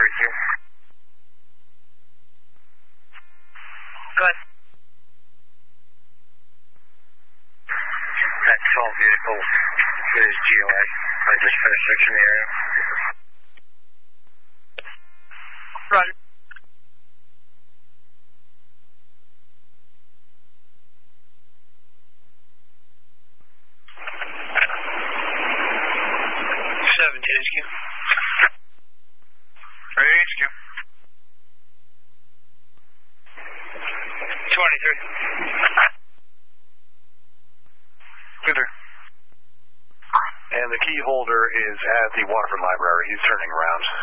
here. Go ahead. That 12 vehicle is GOA. I just finished searching the area. Roger. HQ. Ready, HQ. 23. Good. And the key holder is at the Waterford Library. He's turning around.